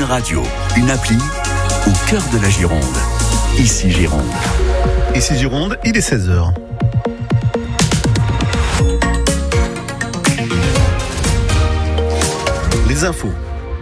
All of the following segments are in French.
radio, une appli au cœur de la Gironde. Ici Gironde. Ici Gironde, il est 16h. Les infos.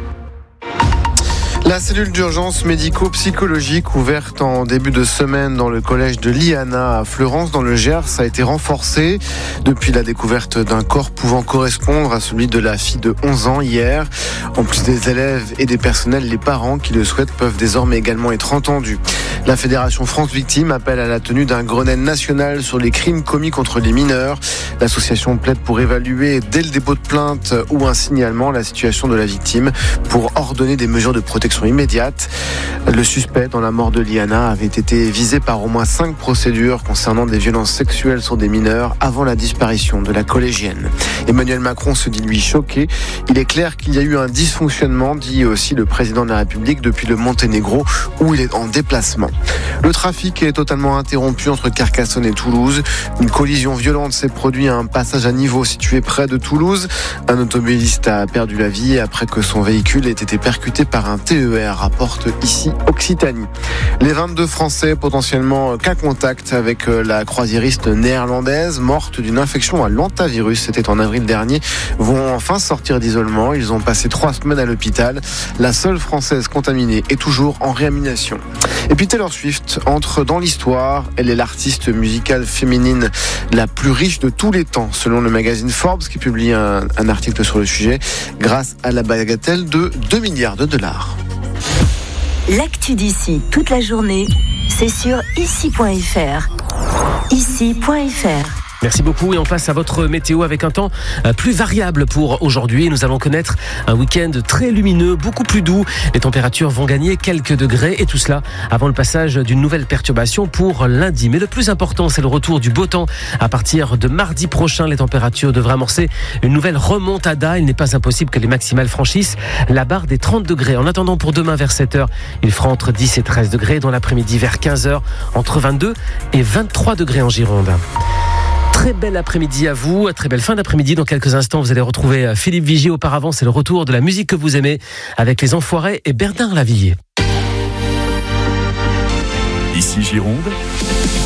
La cellule d'urgence médico-psychologique ouverte en début de semaine dans le collège de Liana à Fleurance dans le Gers a été renforcée depuis la découverte d'un corps pouvant correspondre à celui de la fille de 11 ans hier. En plus des élèves et des personnels, les parents qui le souhaitent peuvent désormais également être entendus. La Fédération France Victimes appelle à la tenue d'un Grenelle national sur les crimes commis contre les mineurs. L'association plaide pour évaluer dès le dépôt de plainte ou un signalement la situation de la victime pour ordonner des mesures de protection immédiate. Le suspect dans la mort de Liana avait été visé par au moins 5 procédures concernant des violences sexuelles sur des mineurs avant la disparition de la collégienne. Emmanuel Macron se dit lui choqué. Il est clair qu'il y a eu un dysfonctionnement, dit aussi le président de la République depuis le Monténégro où il est en déplacement. Le trafic est totalement interrompu entre Carcassonne et Toulouse. Une collision violente s'est produite à un passage à niveau situé près de Toulouse. Un automobiliste a perdu la vie après que son véhicule ait été percuté par un TER, rapporte ici Occitanie. Les 22 Français potentiellement cas contact avec la croisiériste néerlandaise morte d'une infection à l'hantavirus, c'était en avril dernier, vont enfin sortir d'isolement. Ils ont passé 3 semaines à l'hôpital. La seule Française contaminée est toujours en réanimation. Et puis Taylor Swift entre dans l'histoire. Elle est l'artiste musicale féminine la plus riche de tous les temps, selon le magazine Forbes qui publie un article sur le sujet, grâce à la bagatelle de 2 milliards de dollars. L'actu d'ici toute la journée, c'est sur ici.fr. Ici.fr. Merci beaucoup et on passe à votre météo avec un temps plus variable pour aujourd'hui. Nous allons connaître un week-end très lumineux, beaucoup plus doux. Les températures vont gagner quelques degrés et tout cela avant le passage d'une nouvelle perturbation pour lundi. Mais le plus important, c'est le retour du beau temps. À partir de mardi prochain, les températures devraient amorcer une nouvelle remontada. Il n'est pas impossible que les maximales franchissent la barre des 30 degrés. En attendant, pour demain vers 7h, il fera entre 10 et 13 degrés. Dans l'après-midi vers 15h, entre 22 et 23 degrés en Gironde. Très bel après-midi à vous, très belle fin d'après-midi. Dans quelques instants, vous allez retrouver Philippe Vigier. Auparavant, c'est le retour de la musique que vous aimez avec les Enfoirés et Bernard Lavillier. Ici Gironde.